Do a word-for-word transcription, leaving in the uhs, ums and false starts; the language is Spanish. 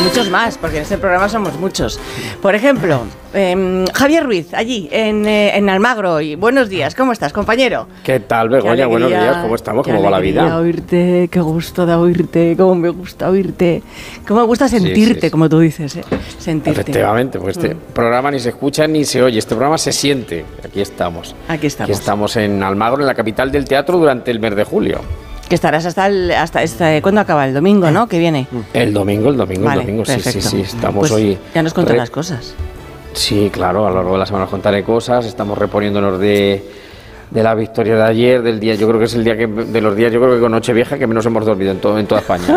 muchos más, porque en este programa somos muchos. Por ejemplo, eh, Javier Ruiz, allí, en, eh, en Almagro. Y buenos días, ¿cómo estás, compañero? ¿Qué tal, Begoña? Buenos días, ¿cómo estamos? ¿Cómo va la vida? Qué alegría oírte, qué gusto de oírte, cómo me gusta oírte, cómo me gusta sentirte, sí, sí, sí. Como tú dices, ¿eh? Sentirte. Efectivamente, porque este mm. programa ni se escucha ni se oye, este programa se siente. Aquí estamos. Aquí estamos. Aquí estamos en Almagro, en la capital del teatro, durante el mes de julio. Que estarás hasta el, hasta este, ¿cuándo acaba? El domingo, ¿no? Que viene. El domingo, el domingo, vale, el domingo, perfecto. sí, sí, sí. Estamos pues hoy. Ya nos contarás cosas. Sí, claro, a lo largo de la semana os contaré cosas. Estamos reponiéndonos de, de la victoria de ayer, del día. Yo creo que es el día que de los días, yo creo que con Nochevieja que menos hemos dormido en todo en toda España.